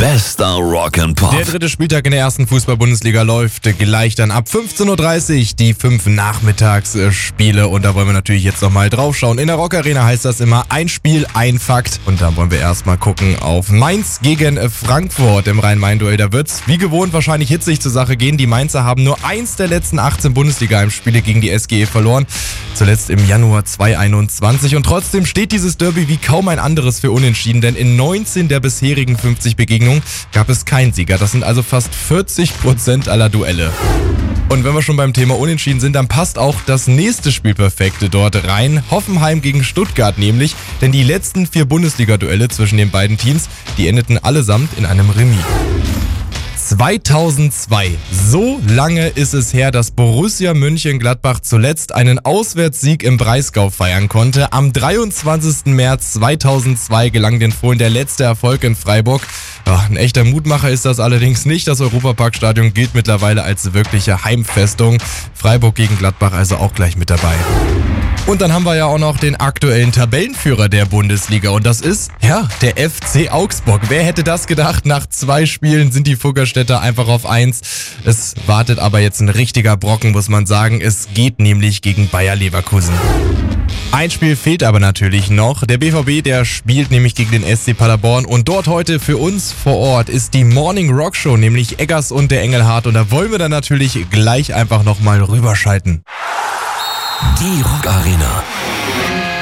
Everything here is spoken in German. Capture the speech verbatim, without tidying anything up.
Bester Rock and Pop. Der dritte Spieltag in der ersten Fußball-Bundesliga läuft gleich dann ab fünfzehn Uhr dreißig die fünf Nachmittagsspiele und da wollen wir natürlich jetzt nochmal drauf schauen. In der Rock Arena heißt das immer ein Spiel, ein Fakt und da wollen wir erstmal gucken auf Mainz gegen Frankfurt im Rhein-Main-Duell. Da wird's wie gewohnt wahrscheinlich hitzig zur Sache gehen. Die Mainzer haben nur eins der letzten achtzehn Bundesliga-Heimspiele gegen die S G E verloren, zuletzt im Januar zweitausendeinundzwanzig und trotzdem steht dieses Derby wie kaum ein anderes für Unentschieden, denn in neunzehn der bisherigen fünfzig Begegnungen gab es keinen Sieger. Das sind also fast vierzig Prozent aller Duelle. Und wenn wir schon beim Thema Unentschieden sind, dann passt auch das nächste Spiel perfekt dort rein. Hoffenheim gegen Stuttgart nämlich, denn die letzten vier Bundesliga-Duelle zwischen den beiden Teams, die endeten allesamt in einem Remis. zweitausendzwei. So lange ist es her, dass Borussia Mönchengladbach zuletzt einen Auswärtssieg im Breisgau feiern konnte. Am dreiundzwanzigsten März zweitausendzwei gelang den Fohlen der letzte Erfolg in Freiburg. Ja, ein echter Mutmacher ist das allerdings nicht. Das Europaparkstadion gilt mittlerweile als wirkliche Heimfestung. Freiburg gegen Gladbach also auch gleich mit dabei. Und dann haben wir ja auch noch den aktuellen Tabellenführer der Bundesliga und das ist, ja, der F C Augsburg. Wer hätte das gedacht? Nach zwei Spielen sind die Fuggerstädter einfach auf eins. Es wartet aber jetzt ein richtiger Brocken, muss man sagen. Es geht nämlich gegen Bayer Leverkusen. Ein Spiel fehlt aber natürlich noch. Der B V B, der spielt nämlich gegen den S C Paderborn und dort heute für uns vor Ort ist die Morning Rock Show, nämlich Eggers und der Engelhardt und da wollen wir dann natürlich gleich einfach nochmal rüberschalten. Die Rock Arena.